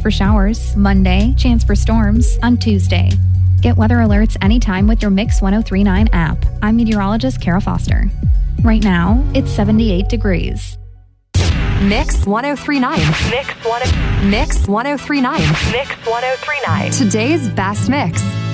for showers. Monday, chance for storms on Tuesday. Get weather alerts anytime with your Mix 1039 app. I'm meteorologist Kara Foster. Right now, it's 78 degrees. Mix 1039. Mix 1039. Mix 1039. Today's best mix.